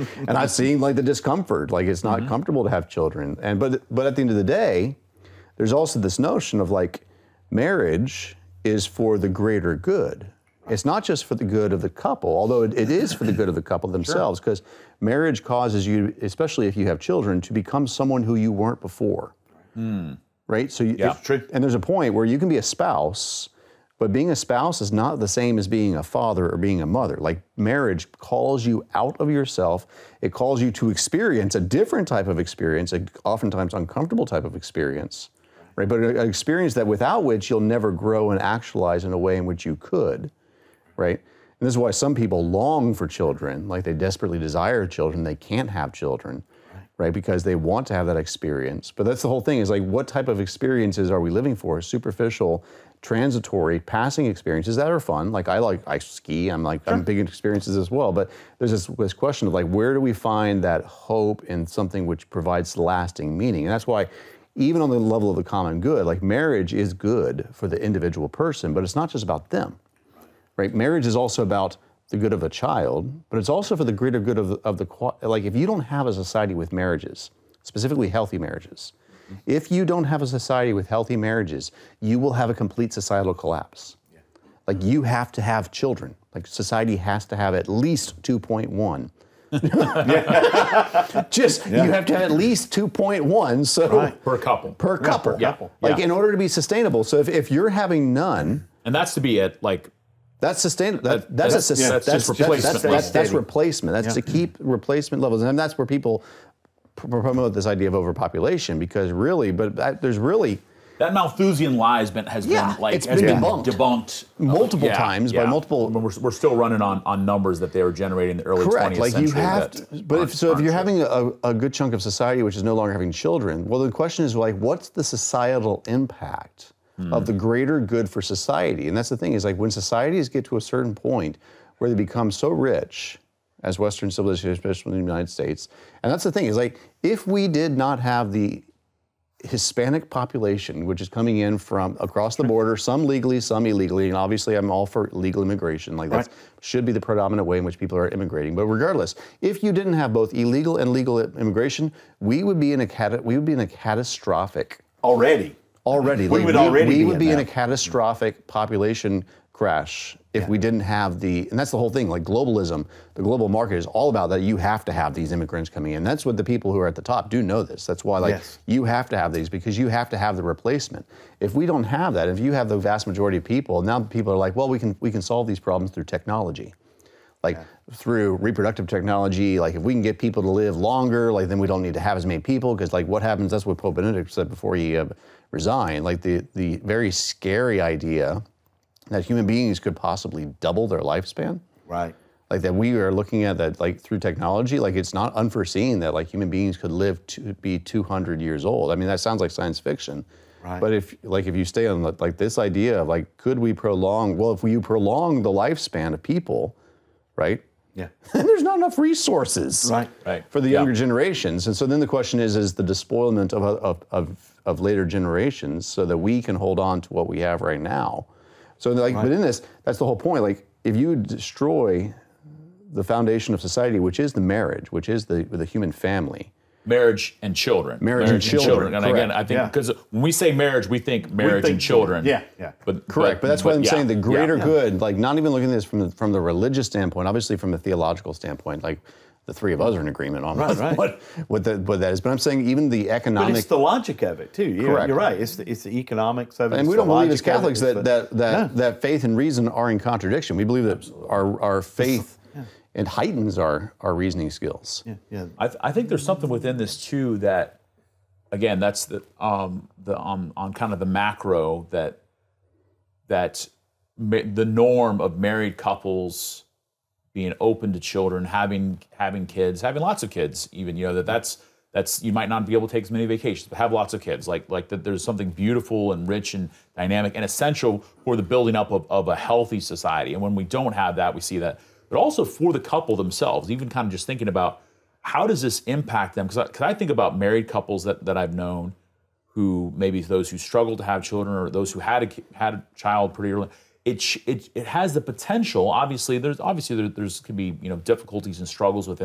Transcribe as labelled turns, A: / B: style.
A: and I've seen like the discomfort, like it's not comfortable to have children. And but at the end of the day, there's also this notion of like marriage is for the greater good. It's not just for the good of the couple, although it is for the good of the couple themselves, because marriage causes you, especially if you have children, to become someone who you weren't before. Right? So and there's a point where you can be a spouse, but being a spouse is not the same as being a father or being a mother. Like marriage calls you out of yourself. It calls you to experience a different type of experience, an oftentimes uncomfortable type of experience, right? But an experience that without which you'll never grow and actualize in a way in which you could. Right? And this is why some people long for children, like they desperately desire children, they can't have children, right? Because they want to have that experience. But that's the whole thing, is like, what type of experiences are we living for? Superficial, transitory, passing experiences that are fun. Like I ski, I'm big into experiences as well. But there's this question of like, where do we find that hope in something which provides lasting meaning? And that's why even on the level of the common good, like marriage is good for the individual person, but it's not just about them. Right? Marriage is also about the good of a child, but it's also for the greater good of the, like if you don't have a society with marriages, specifically healthy marriages, if you don't have a society with healthy marriages, you will have a complete societal collapse. Like you have to have children. Like society has to have at least 2.1. You have to have at least 2.1. So
B: per couple.
A: Per couple. Like in order to be sustainable. So if you're having none,
B: and that's to be at like.
A: That's sustainable. That's replacement. That's replacement. That's to keep replacement levels, and that's where people promote this idea of overpopulation, because really, there's really
B: that Malthusian lie has been debunked
A: multiple times by multiple.
B: We're still running on numbers that they were generating in the early 20th century.
A: You have if you're having a good chunk of society which is no longer having children, well, the question is like, what's the societal impact of the greater good for society? And that's the thing, is like when societies get to a certain point where they become so rich, as Western civilization, especially in the United States, and that's the thing, is like if we did not have the Hispanic population, which is coming in from across the border, some legally, some illegally, and obviously I'm all for legal immigration, like that should be the predominant way in which people are immigrating. But regardless, if you didn't have both illegal and legal immigration, we would be in a catastrophic we would be in a catastrophic population crash if we didn't have and that's the whole thing, like globalism, the global market is all about that. You have to have these immigrants coming in. That's what the people who are at the top do know this. That's why you have to have these, because you have to have the replacement. If we don't have that, if you have the vast majority of people, now people are like, well, we can solve these problems through technology. Like through reproductive technology, like if we can get people to live longer, like then we don't need to have as many people, because like what happens, that's what Pope Benedict said before he resigned, like the very scary idea that human beings could possibly double their lifespan.
C: Right.
A: Like that we are looking at that like through technology, like it's not unforeseen that like human beings could live to be 200 years old. I mean, that sounds like science fiction. Right. But if you stay on like this idea of like, could we prolong, well, if you prolong the lifespan of people, right?
C: Yeah.
A: Then there's not enough resources for the younger generations. And so then the question is the despoilment of later generations so that we can hold on to what we have right now. So but in this, that's the whole point. Like if you destroy the foundation of society, which is the marriage, which is the human family.
B: Marriage and children.
A: Marriage and children.
B: And again, I think because when we say marriage, we think marriage and children.
C: Yeah.
A: But that's why I'm saying the greater good, like not even looking at this from the religious standpoint, obviously from a theological standpoint, like the three of us are in agreement on what that is. But I'm saying even the economic.
C: But it's the logic of it too. You're right. It's the economics of it.
A: And we don't believe as Catholics that faith and reason are in contradiction. We believe that our faith it heightens our reasoning skills.
B: I think there's something within this too that, again, that's the on kind of the macro that the norm of married couples being open to children, having kids, having lots of kids, even that's you might not be able to take as many vacations, but have lots of kids. Like that, there's something beautiful and rich and dynamic and essential for the building up of a healthy society. And when we don't have that, we see that. But also for the couple themselves, even kind of just thinking about how does this impact them? Because I think about married couples that I've known, who maybe those who struggle to have children or those who had a child pretty early. It has the potential. Obviously, there's could be difficulties and struggles with